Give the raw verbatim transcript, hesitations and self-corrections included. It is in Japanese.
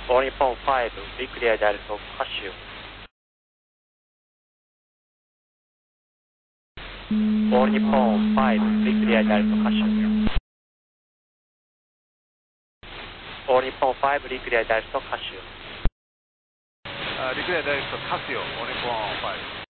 オール日本ファイブ、ビクリアであると歌手。オール日本ファイブ、ビクリアであると歌手。オール日本ファイブ、ビクリアであると歌手。 Uh, declare direct to Casio, one four five.